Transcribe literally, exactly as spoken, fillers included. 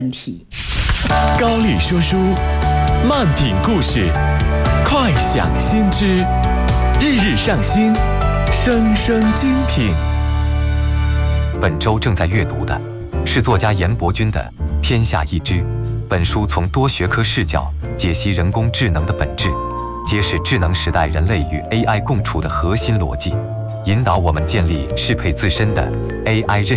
问题。 高丽说书，慢品故事，快享先知，日日上新，声声精品。 本周正在阅读的是作家严伯钧的《天下一知》。本书从多学科视角解析人工智能的本质，揭示智能时代人类与 A I 共处的核心逻辑，引导我们建立适配自身的 A I 认